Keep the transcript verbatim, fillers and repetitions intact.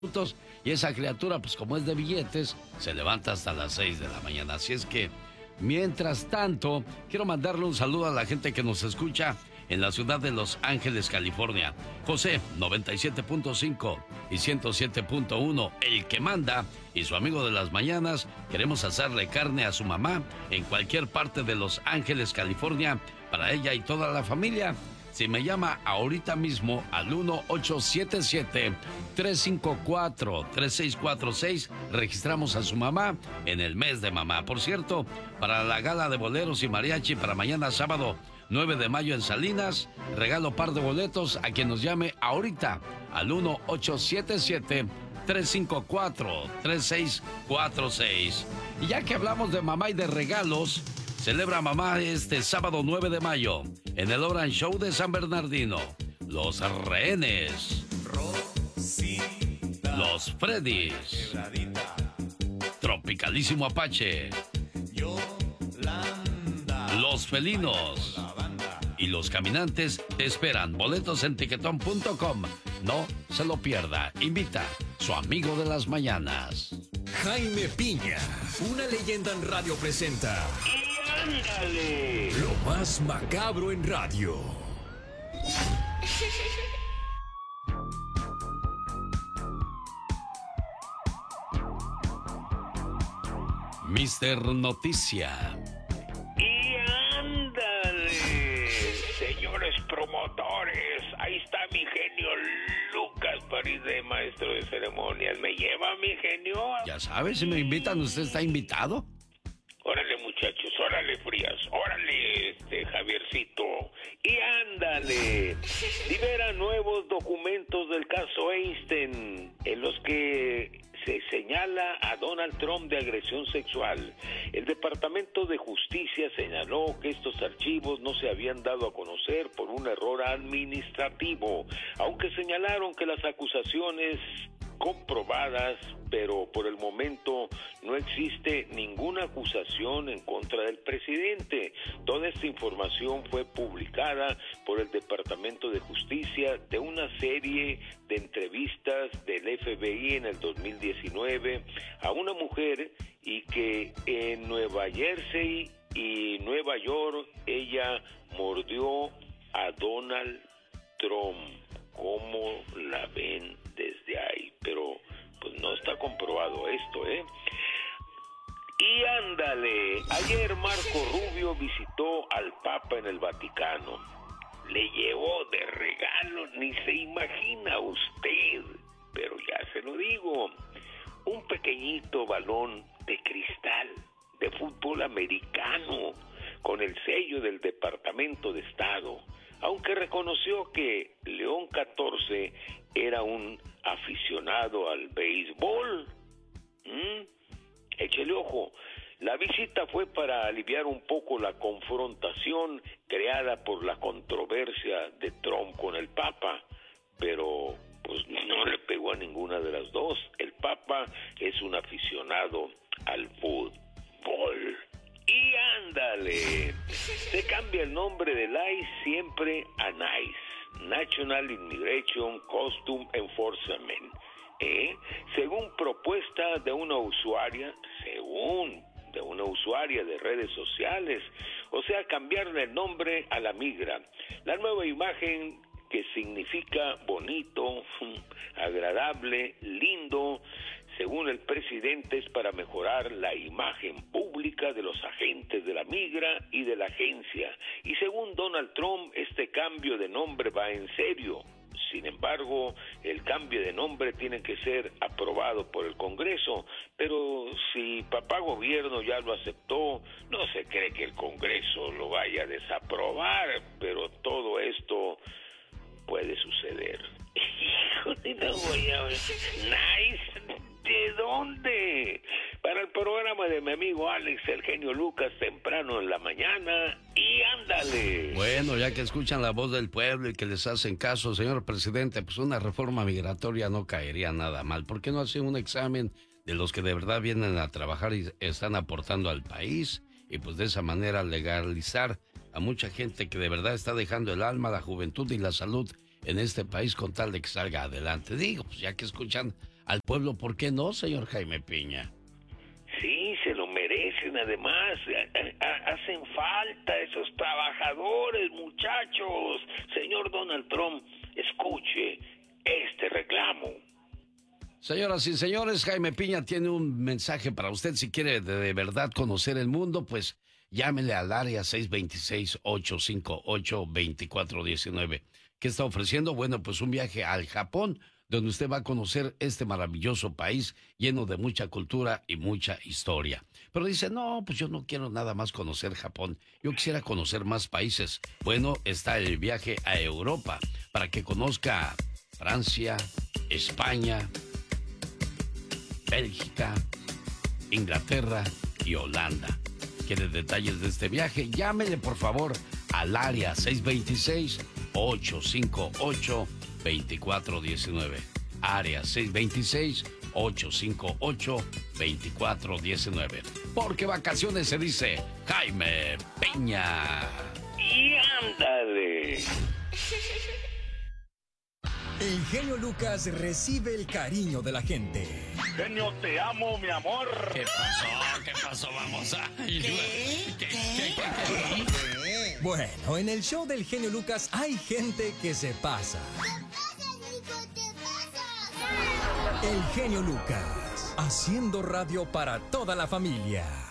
minutos y esa criatura, pues como es de billetes, se levanta hasta las seis de la mañana. Así es que, mientras tanto, quiero mandarle un saludo a la gente que nos escucha en la ciudad de Los Ángeles, California. José, noventa y siete punto cinco y ciento siete punto uno, el que manda, y su amigo de las mañanas. Queremos hacerle carne a su mamá en cualquier parte de Los Ángeles, California, para ella y toda la familia. Si me llama ahorita mismo al uno ocho siete siete, tres cinco cuatro, tres seis cuatro seis, registramos a su mamá en el mes de mamá. Por cierto, para la gala de boleros y mariachi para mañana sábado nueve de mayo en Salinas, regalo par de boletos a quien nos llame ahorita al uno ocho siete siete, tres cinco cuatro, tres seis cuatro seis. Y ya que hablamos de mamá y de regalos, celebra mamá este sábado nueve de mayo en el Orange Show de San Bernardino. Los Rehenes, Rosita, Los Freddys, Quebradita, Tropicalísimo Apache, Yolanda, Los Felinos y Los Caminantes te esperan. Boletos en tiquetón punto com. No se lo pierda. Invita su amigo de las mañanas. Jaime Piña, una leyenda en radio presenta. ¡Ándale! Lo más macabro en radio. Mister Noticia. ¡Y ándale! Señores promotores, ahí está mi genio Lucas París, de maestro de ceremonias. ¿Me lleva mi genio? Ya sabes, si me invitan, ¿usted está invitado? Órale, muchachos, órale, Frías, órale, este, Javiercito. Y ándale, libera nuevos documentos del caso Einstein, en los que se señala a Donald Trump de agresión sexual. El Departamento de Justicia señaló que estos archivos no se habían dado a conocer por un error administrativo, aunque señalaron que las acusaciones comprobadas, pero por el momento no existe ninguna acusación en contra del presidente. Toda esta información fue publicada por el Departamento de Justicia de una serie de entrevistas del F B I en el dos mil diecinueve a una mujer, y que en Nueva Jersey y Nueva York ella mordió a Donald Trump. ¿Cómo la ven desde ahí? Pero pues no está comprobado esto, ¿eh? Y ándale, ayer Marco Rubio visitó al Papa en el Vaticano. Le llevó de regalo, ni se imagina usted, pero ya se lo digo, un pequeñito balón de cristal de fútbol americano con el sello del Departamento de Estado, aunque reconoció que León catorce era un aficionado al béisbol. ¿Mm? Échele ojo. La visita fue para aliviar un poco la confrontación creada por la controversia de Trump con el Papa, pero pues no le pegó a ninguna de las dos. El Papa es un aficionado al fútbol. Y ándale, se cambia el nombre del I C E siempre a NICE, National Immigration Custom Enforcement, ¿eh? Según propuesta de una usuaria, según de una usuaria de redes sociales, o sea, cambiarle el nombre a la migra. La nueva imagen, que significa bonito, agradable, lindo, según el presidente, es para mejorar la imagen pública de los agentes de la migra y de la agencia. Y según Donald Trump, este cambio de nombre va en serio. Sin embargo, el cambio de nombre tiene que ser aprobado por el Congreso, pero si papá gobierno ya lo aceptó, no se cree que el Congreso lo vaya a desaprobar, pero todo esto puede suceder. Hijo de la guayaba. Nice. ¿De dónde? Para el programa de mi amigo Alex, el genio Lucas, temprano en la mañana. Y ándale. Bueno, ya que escuchan la voz del pueblo y que les hacen caso, señor presidente, pues una reforma migratoria no caería nada mal. ¿Por qué no hace un examen de los que de verdad vienen a trabajar y están aportando al país? Y pues de esa manera legalizar a mucha gente que de verdad está dejando el alma, la juventud y la salud en este país con tal de que salga adelante. Digo, pues ya que escuchan al pueblo, ¿por qué no, señor Jaime Piña? Sí, se lo merecen, además, hacen falta esos trabajadores, muchachos. Señor Donald Trump, escuche este reclamo. Señoras y señores, Jaime Piña tiene un mensaje para usted. Si quiere de, de verdad conocer el mundo, pues llámele al área seis dos seis, ocho cinco ocho, dos cuatro uno nueve. ¿Qué está ofreciendo? Bueno, pues un viaje al Japón, donde usted va a conocer este maravilloso país lleno de mucha cultura y mucha historia. Pero dice, no, pues yo no quiero nada más conocer Japón, yo quisiera conocer más países. Bueno, está el viaje a Europa, para que conozca Francia, España, Bélgica, Inglaterra y Holanda. ¿Quiere detalles de este viaje? Llámele por favor al área seis dos seis, ocho cinco ocho, dos cuatro uno nueve. Área seis dos seis, ocho cinco ocho, dos cuatro uno nueve. Porque vacaciones se dice Jaime Piña. Y ándale. El genio Lucas recibe el cariño de la gente. Genio, te amo, mi amor. ¿Qué pasó? ¿Qué pasó? Vamos a... ¿Qué? ¿Qué? ¿Qué? ¿Qué? ¿Qué? Bueno, en el show del genio Lucas hay gente que se pasa. ¿Qué pasa, Nico? ¿Qué pasa? El genio Lucas, haciendo radio para toda la familia.